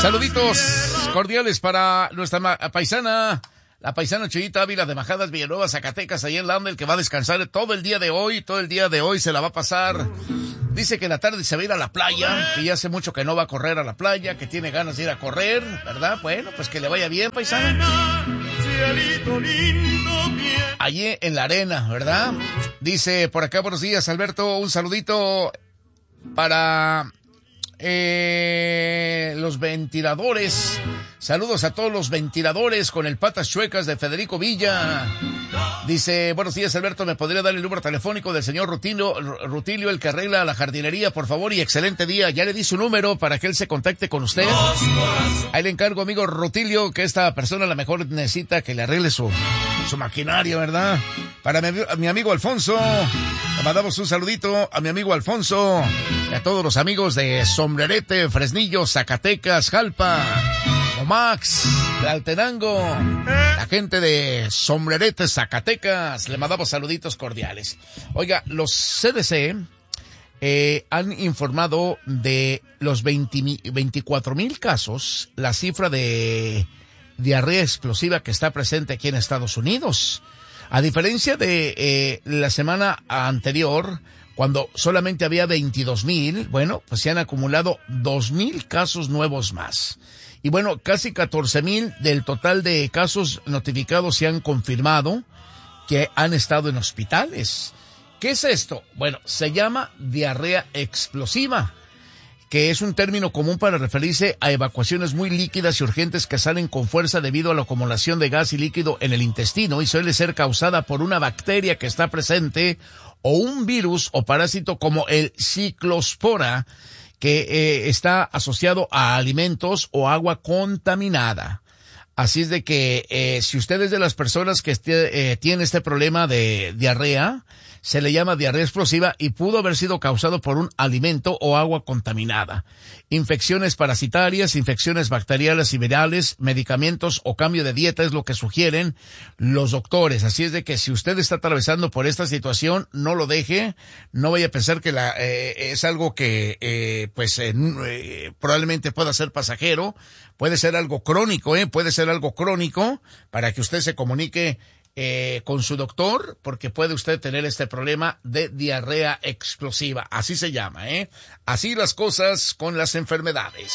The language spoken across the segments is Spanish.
Saluditos cordiales para nuestra paisana, la paisana Chuyita Ávila de Majadas, Villanueva, Zacatecas, ahí en la que va a descansar todo el día de hoy se la va a pasar. Dice que en la tarde se va a ir a la playa, que ya hace mucho que no va a correr a la playa, que tiene ganas de ir a correr, ¿verdad? Bueno, pues que le vaya bien, paisana. Allí en la arena, ¿verdad? Dice por acá, buenos días, Alberto, un saludito para los ventiladores. Saludos a todos los ventiladores con el Patas Chuecas de Federico Villa. Dice, buenos días, Alberto, ¿me podría dar el número telefónico del señor Rutilio, el que arregla la jardinería, por favor? Y excelente día. Ya le di su número para que él se contacte con usted. Ahí le encargo, amigo Rutilio, que esta persona a lo mejor necesita que le arregle su maquinaria, ¿verdad? Para mi amigo Alfonso, le mandamos un saludito a mi amigo Alfonso y a todos los amigos de Sombrerete, Fresnillo, Zacatecas, Jalpa, Omax, Altenango, la gente de Sombrerete, Zacatecas, le mandamos saluditos cordiales. Oiga, los CDC han informado de los 24,000 casos, la cifra de diarrea explosiva que está presente aquí en Estados Unidos. A diferencia de la semana anterior, cuando solamente había 22,000, bueno, pues se han acumulado 2,000 casos nuevos más. Y bueno, casi 14,000 del total de casos notificados se han confirmado que han estado en hospitales. ¿Qué es esto? Bueno, se llama diarrea explosiva, que es un término común para referirse a evacuaciones muy líquidas y urgentes que salen con fuerza debido a la acumulación de gas y líquido en el intestino y suele ser causada por una bacteria que está presente o un virus o parásito como el ciclospora que está asociado a alimentos o agua contaminada. Así es de que si usted es de las personas que tiene este problema de diarrea, se le llama diarrea explosiva y pudo haber sido causado por un alimento o agua contaminada. Infecciones parasitarias, infecciones bacteriales y virales, medicamentos o cambio de dieta es lo que sugieren los doctores. Así es de que si usted está atravesando por esta situación, no lo deje, no vaya a pensar que es algo que probablemente pueda ser pasajero, puede ser algo crónico, puede ser algo crónico para que usted se comunique con su doctor, porque puede usted tener este problema de diarrea explosiva. Así se llama, Así las cosas con las enfermedades.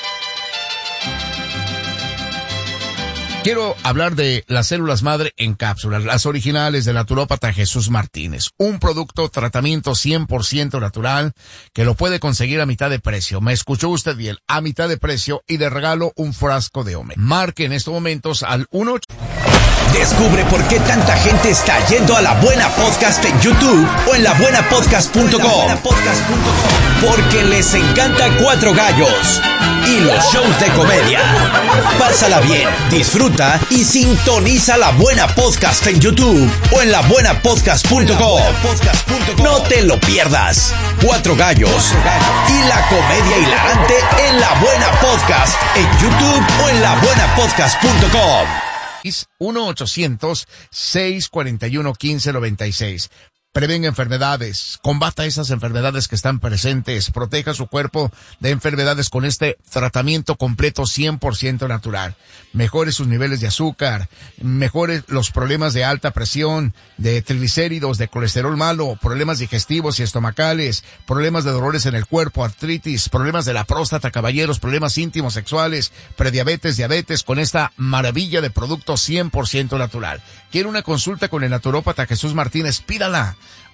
Quiero hablar de las células madre en cápsulas, las originales del naturópata Jesús Martínez. Un producto, tratamiento 100% natural que lo puede conseguir a mitad de precio. Me escuchó usted bien, a mitad de precio y de regalo un frasco de Omega. Marque en estos momentos al 18. Descubre por qué tanta gente está yendo a La Buena Podcast en YouTube o en labuenapodcast.com. Porque les encanta Cuatro Gallos y los shows de comedia. Pásala bien, disfruta y sintoniza La Buena Podcast en YouTube o en labuenapodcast.com. No te lo pierdas. Cuatro Gallos y la comedia hilarante en La Buena Podcast en YouTube o en labuenapodcast.com. 1-800-641-1596. Prevenga enfermedades, combata esas enfermedades que están presentes, proteja su cuerpo de enfermedades con este tratamiento completo 100% natural. Mejore sus niveles de azúcar, mejore los problemas de alta presión, de triglicéridos, de colesterol malo, problemas digestivos y estomacales, problemas de dolores en el cuerpo, artritis, problemas de la próstata, caballeros, problemas íntimos sexuales, prediabetes, diabetes, con esta maravilla de producto 100% natural. ¿Quiere una consulta con el naturópata Jesús Martínez? Pídala.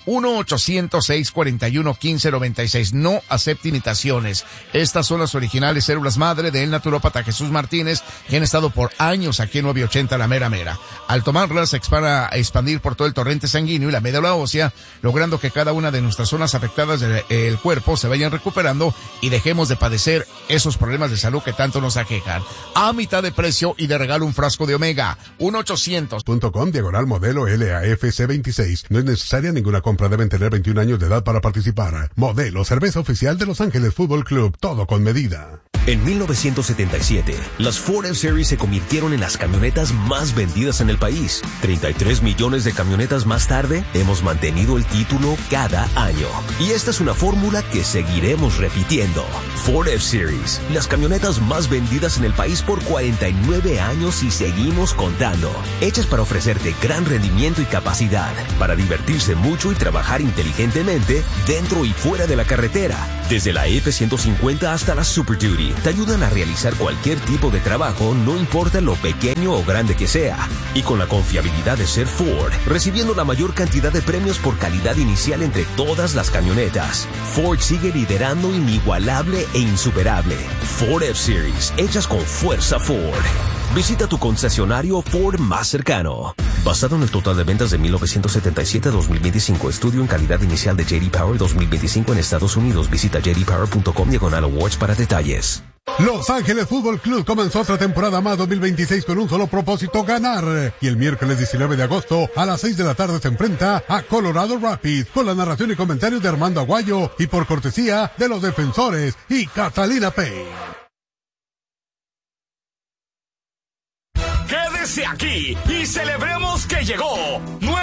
1-800-641-1596. No acepte imitaciones. Estas son las originales células madre del naturópata Jesús Martínez, que han estado por años aquí en 980 La Mera. Al tomarlas se van a expandir por todo el torrente sanguíneo y la médula ósea, logrando que cada una de nuestras zonas afectadas del cuerpo se vayan recuperando y dejemos de padecer esos problemas de salud que tanto nos aquejan. A mitad de precio y de regalo un frasco de Omega. 1-800.com/modelo LAFC 26. No es necesaria ninguna compra. Deben tener 21 años de edad para participar. Modelo, cerveza oficial de Los Ángeles Fútbol Club. Todo con medida. En 1977, las Ford F-Series se convirtieron en las camionetas más vendidas en el país. 33 millones de camionetas más tarde, hemos mantenido el título cada año. Y esta es una fórmula que seguiremos repitiendo. Ford F-Series, las camionetas más vendidas en el país por 49 años y seguimos contando. Hechas para ofrecerte gran rendimiento y capacidad, para divertirse mucho y trabajar inteligentemente dentro y fuera de la carretera. Desde la F-150 hasta la Super Duty, te ayudan a realizar cualquier tipo de trabajo, no importa lo pequeño o grande que sea. Y con la confiabilidad de ser Ford, recibiendo la mayor cantidad de premios por calidad inicial entre todas las camionetas. Ford sigue liderando inigualable e insuperable. Ford F-Series, hechas con fuerza Ford. Visita tu concesionario Ford más cercano. Basado en el total de ventas de 1977 a 2025, estudio en calidad inicial de J.D. Power 2025 en Estados Unidos. Visita jdpower.com/awards para detalles. Los Ángeles Fútbol Club comenzó otra temporada más 2026 con un solo propósito: ganar. Y el miércoles 19 de agosto a las 6 de la tarde se enfrenta a Colorado Rapids, con la narración y comentarios de Armando Aguayo y por cortesía de los defensores y Catalina Pay. Quédese aquí y celebremos que llegó